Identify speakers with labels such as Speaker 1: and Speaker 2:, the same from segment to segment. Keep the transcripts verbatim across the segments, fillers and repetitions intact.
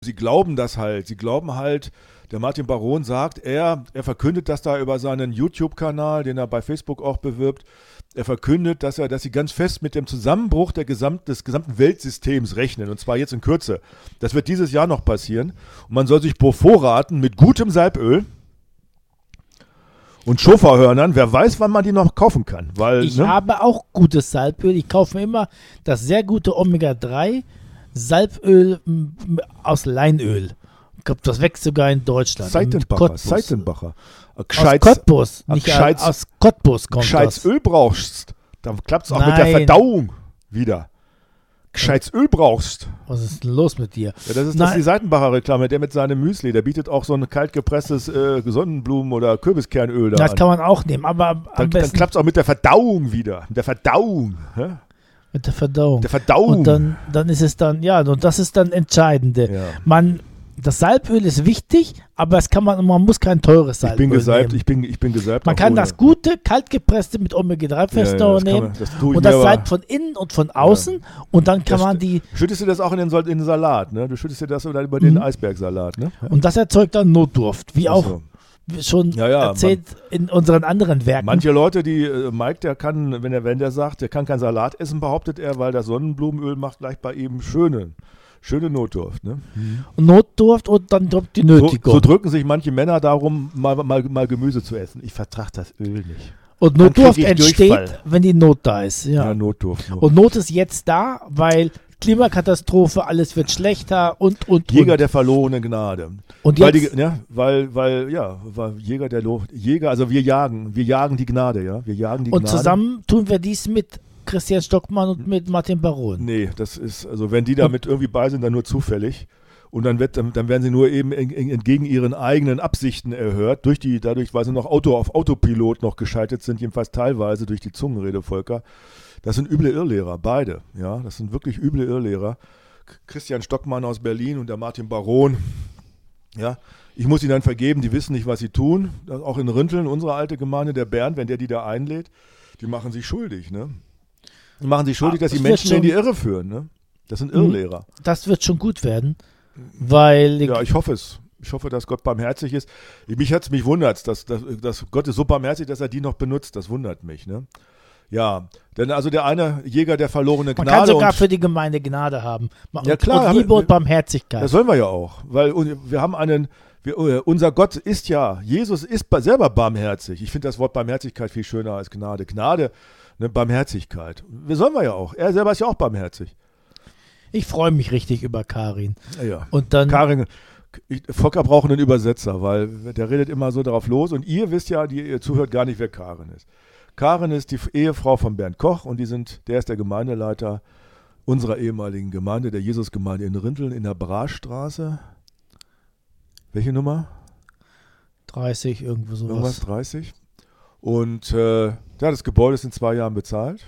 Speaker 1: Sie glauben das halt. Sie glauben halt, der Martin Baron sagt, er, er verkündet das da über seinen YouTube-Kanal, den er bei Facebook auch bewirbt. Er verkündet, dass er, dass sie ganz fest mit dem Zusammenbruch der Gesamt, des gesamten Weltsystems rechnen. Und zwar jetzt in Kürze. Das wird dieses Jahr noch passieren. Und man soll sich bevorraten mit gutem Salböl und Schofahörnern. Wer weiß, wann man die noch kaufen kann. Weil,
Speaker 2: Ich
Speaker 1: ne?
Speaker 2: habe auch gutes Salböl. Ich kaufe mir immer das sehr gute Omega drei Salböl m, m, aus Leinöl. Ich glaube, das wächst sogar in Deutschland.
Speaker 1: Seitenbacher. Seitenbacher.
Speaker 2: Aus Cottbus. Nicht
Speaker 1: Gescheites,
Speaker 2: aus Cottbus kommt
Speaker 1: Gescheites
Speaker 2: das.
Speaker 1: Öl brauchst, dann klappt es auch
Speaker 2: Nein.
Speaker 1: mit der Verdauung wieder. Gescheites Öl brauchst.
Speaker 2: Was ist denn los mit dir?
Speaker 1: Ja, das ist das
Speaker 2: Nein.
Speaker 1: die Seitenbacher Reklame, der mit seinem Müsli, der bietet auch so ein kalt gepresstes äh, Sonnenblumen- oder Kürbiskernöl da
Speaker 2: Das
Speaker 1: an.
Speaker 2: kann man auch nehmen, aber am
Speaker 1: Dann, dann
Speaker 2: besten
Speaker 1: klappt es auch mit der Verdauung wieder. Mit der Verdauung. Hä?
Speaker 2: mit der Verdauung.
Speaker 1: Mit der Verdauung.
Speaker 2: Und dann, dann ist es dann, ja, und das ist dann Entscheidende.
Speaker 1: Ja.
Speaker 2: Man, das Salböl ist wichtig, aber es kann man, man muss kein teures
Speaker 1: ich
Speaker 2: Salböl
Speaker 1: bin gesalbt,
Speaker 2: nehmen.
Speaker 1: ich bin, ich bin gesalbt.
Speaker 2: Man
Speaker 1: auch
Speaker 2: kann
Speaker 1: ohne.
Speaker 2: das gute, kaltgepresste mit Omega drei
Speaker 1: Ja, ja,
Speaker 2: Fettsäuren
Speaker 1: das kann
Speaker 2: nehmen
Speaker 1: man- das tue ich
Speaker 2: und
Speaker 1: mir
Speaker 2: das
Speaker 1: aber-
Speaker 2: Salb von innen und von außen und dann kann
Speaker 1: Das
Speaker 2: man
Speaker 1: st-
Speaker 2: die,
Speaker 1: Schüttest du das auch in den, Sol- in den Salat, ne? Du schüttest dir das über über den
Speaker 2: Mhm.
Speaker 1: Eisbergsalat, ne?
Speaker 2: und das erzeugt dann Notdurft, wie
Speaker 1: Ach
Speaker 2: auch
Speaker 1: so.
Speaker 2: schon
Speaker 1: Ja, ja,
Speaker 2: erzählt in unseren anderen Werken.
Speaker 1: Manche Leute, die, äh, Mike, der kann, wenn er, wenn der sagt, der kann kein Salat essen, behauptet er, weil das Sonnenblumenöl macht gleich bei ihm schöne, schöne Notdurft, ne?
Speaker 2: Notdurft und dann droppt die
Speaker 1: So,
Speaker 2: Nötigung.
Speaker 1: so drücken sich manche Männer darum, mal, mal, mal Gemüse zu essen. Ich vertrage das Öl nicht.
Speaker 2: und
Speaker 1: dann
Speaker 2: Notdurft
Speaker 1: krieg ich
Speaker 2: entsteht,
Speaker 1: Durchfall.
Speaker 2: wenn die Not da ist.
Speaker 1: Ja,
Speaker 2: Ja.
Speaker 1: Notdurft. Nur.
Speaker 2: Und Not ist jetzt da, weil Klimakatastrophe, alles wird schlechter und, und,
Speaker 1: Jäger
Speaker 2: und.
Speaker 1: der verlorenen Gnade.
Speaker 2: Und
Speaker 1: Weil,
Speaker 2: jetzt,
Speaker 1: die, ja, weil, weil, ja, weil Jäger der Lo Jäger, also wir jagen, wir jagen die Gnade, ja. Wir jagen die
Speaker 2: und
Speaker 1: Gnade.
Speaker 2: zusammen tun wir dies mit Christian Stockmann und mit Martin Baron.
Speaker 1: Nee, das ist, also wenn die damit irgendwie bei sind, dann nur zufällig. Und dann, wird, dann, dann werden sie nur eben en- en- entgegen ihren eigenen Absichten erhört, durch die, dadurch, weil sie noch Auto auf Autopilot noch geschaltet sind, jedenfalls teilweise durch die Zungenredevolker. Das sind üble Irrlehrer, beide. Ja, das sind wirklich üble Irrlehrer. K- Christian Stockmann aus Berlin und der Martin Baron. Ja, ich muss ihnen dann vergeben, die wissen nicht, was sie tun. Das auch in Rinteln, unsere alte Gemeinde, der Bernd, wenn der die da einlädt, die machen sich schuldig, ne? Die machen sich schuldig,
Speaker 2: Ah,
Speaker 1: dass die
Speaker 2: das wird
Speaker 1: Menschen in die
Speaker 2: schon-
Speaker 1: Irre führen, ne? Das sind
Speaker 2: Mhm.
Speaker 1: Irrlehrer.
Speaker 2: Das wird schon gut werden, weil
Speaker 1: Ja, ich hoffe es. Ich hoffe, dass Gott barmherzig ist. Mich hat's, mich wundert dass, dass, dass Gott ist so barmherzig, dass er die noch benutzt. Das wundert mich, ne? Ja, denn also der eine Jäger der verlorenen
Speaker 2: man
Speaker 1: Gnade.
Speaker 2: kann sogar
Speaker 1: und,
Speaker 2: für die Gemeinde Gnade haben. Ma-
Speaker 1: Ja, klar,
Speaker 2: und
Speaker 1: haben
Speaker 2: Liebe
Speaker 1: wir-
Speaker 2: und Barmherzigkeit.
Speaker 1: das sollen wir ja auch, weil wir haben einen, wir, äh, unser Gott ist ja, Jesus ist ba- selber barmherzig. Ich finde das Wort Barmherzigkeit viel schöner als Gnade. Gnade, ne, Barmherzigkeit. Wir sollen wir ja auch. Er selber ist ja auch barmherzig.
Speaker 2: Ich freue mich richtig über Karin.
Speaker 1: Ja, ja.
Speaker 2: Und dann,
Speaker 1: Karin, ich, Volker braucht einen Übersetzer, weil der redet immer so darauf los und ihr wisst ja, die ihr zuhört, gar nicht, wer Karin ist. Karin ist die Ehefrau von Bernd Koch und die sind, der ist der Gemeindeleiter unserer ehemaligen Gemeinde, der Jesusgemeinde in Rinteln in der Brastraße. Welche Nummer?
Speaker 2: dreißig, irgendwo sowas.
Speaker 1: Irgendwas, dreißig. Und äh, ja, das Gebäude ist in zwei Jahren bezahlt.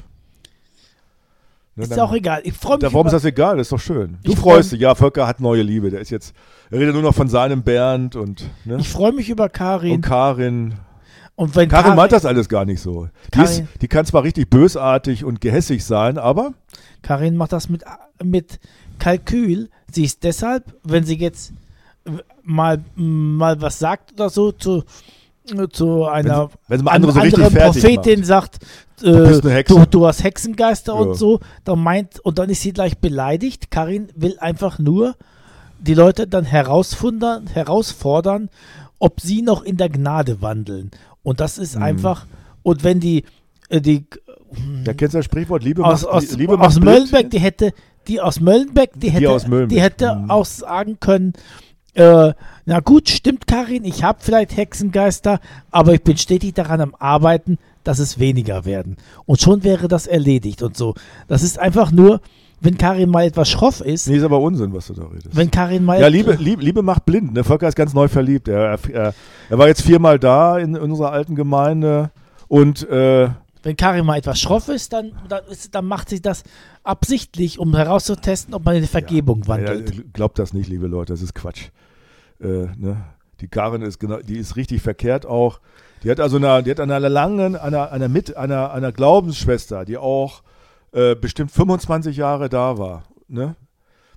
Speaker 1: Ne,
Speaker 2: Ist
Speaker 1: dann-
Speaker 2: auch egal. Ich freue mich.
Speaker 1: Da, warum
Speaker 2: über,
Speaker 1: ist das egal? Das ist doch schön. Du
Speaker 2: Ich
Speaker 1: freust
Speaker 2: freu-
Speaker 1: dich. Ja, Volker hat neue Liebe. Der ist jetzt, er redet nur noch von seinem Bernd und, ne?
Speaker 2: ich freue mich über Karin.
Speaker 1: und Karin.
Speaker 2: Und wenn
Speaker 1: Karin meint das alles gar nicht so. Die, ist,
Speaker 2: Karin-
Speaker 1: die kann zwar richtig bösartig und gehässig sein, aber
Speaker 2: Karin macht das mit, mit Kalkül. Sie ist deshalb, wenn sie jetzt mal, mal was sagt oder so zu, zu einer
Speaker 1: wenn sie mal
Speaker 2: an-
Speaker 1: andere so richtig
Speaker 2: anderen
Speaker 1: fertig
Speaker 2: Prophetin
Speaker 1: macht.
Speaker 2: sagt,
Speaker 1: Du
Speaker 2: äh,
Speaker 1: bist eine Hexe.
Speaker 2: du, du hast Hexengeister
Speaker 1: Ja.
Speaker 2: und so, dann meint, und dann ist sie gleich beleidigt. Karin will einfach nur die Leute dann herausfordern, herausfordern, ob sie noch in der Gnade wandeln. Und das ist
Speaker 1: Mhm.
Speaker 2: einfach, und wenn die, äh, die
Speaker 1: Da kennst du das Sprichwort, Liebe
Speaker 2: aus,
Speaker 1: macht,
Speaker 2: aus,
Speaker 1: Liebe
Speaker 2: aus
Speaker 1: macht
Speaker 2: Möllenbeck,
Speaker 1: blind.
Speaker 2: die hätte, die aus Möllenbeck, die hätte,
Speaker 1: aus Möllenbeck,
Speaker 2: die hätte
Speaker 1: mhm.
Speaker 2: auch sagen können, äh, na gut, stimmt Karin, ich habe vielleicht Hexengeister, aber ich bin stetig daran am Arbeiten, dass es weniger werden. Und schon wäre das erledigt und so. Das ist einfach nur, wenn Karin mal etwas schroff ist,
Speaker 1: Nee, ist aber Unsinn, was du da redest.
Speaker 2: wenn Karin mal
Speaker 1: Ja, Liebe, Liebe, Liebe macht blind. Ne? Volker ist ganz neu verliebt. Er, er, er war jetzt viermal da in, in unserer alten Gemeinde und äh,
Speaker 2: wenn Karin mal etwas schroff ist, dann, dann, ist, dann macht sie das absichtlich, um herauszutesten, ob man in die Vergebung wandelt.
Speaker 1: Ja, glaubt das nicht, liebe Leute, das ist Quatsch. Äh, ne? Die Karin ist genau, die ist richtig verkehrt auch. Die hat also eine, die hat einer langen, einer, einer mit, einer, einer Glaubensschwester, die auch äh, bestimmt fünfundzwanzig Jahre da war. Ne?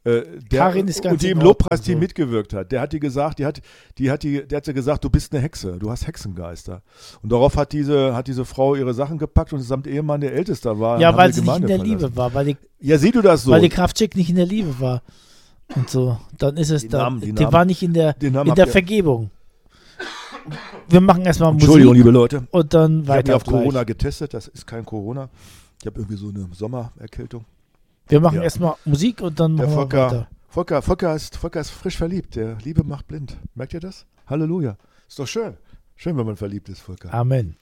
Speaker 1: Äh, der,
Speaker 2: Karin ist ganz
Speaker 1: und die
Speaker 2: in
Speaker 1: im
Speaker 2: Ordnung,
Speaker 1: Lobpreisteam
Speaker 2: so.
Speaker 1: mitgewirkt hat. Der hat die gesagt, die hat, die hat die, der hat sie gesagt, du bist eine Hexe, du hast Hexengeister. Und darauf hat diese, hat diese Frau ihre Sachen gepackt und samt Ehemann, der Ältester war.
Speaker 2: Ja,
Speaker 1: haben
Speaker 2: weil
Speaker 1: die
Speaker 2: sie nicht in
Speaker 1: Gemeinde
Speaker 2: der
Speaker 1: verlassen.
Speaker 2: Liebe war, weil die,
Speaker 1: Ja, sieh du das so.
Speaker 2: weil die Kraftcheck nicht in der Liebe war. Und so, dann ist es
Speaker 1: Die
Speaker 2: da.
Speaker 1: Namen, die
Speaker 2: Die
Speaker 1: Namen-
Speaker 2: war nicht in der,
Speaker 1: den Namen
Speaker 2: in
Speaker 1: habt
Speaker 2: der
Speaker 1: ihr-
Speaker 2: Vergebung. Wir machen erstmal
Speaker 1: Entschuldigung,
Speaker 2: Musik
Speaker 1: liebe Leute.
Speaker 2: und dann
Speaker 1: Ich habe
Speaker 2: weiter
Speaker 1: mich auf
Speaker 2: gleich.
Speaker 1: Corona getestet, das ist kein Corona. Ich habe irgendwie so eine Sommererkältung.
Speaker 2: Wir machen
Speaker 1: Ja.
Speaker 2: erstmal Musik und dann
Speaker 1: Der
Speaker 2: machen wir
Speaker 1: Volker,
Speaker 2: weiter.
Speaker 1: Volker, Volker, ist, Volker ist frisch verliebt. Der Liebe macht blind. Merkt ihr das? Halleluja. Ist doch schön. Schön, wenn man verliebt ist, Volker.
Speaker 2: Amen.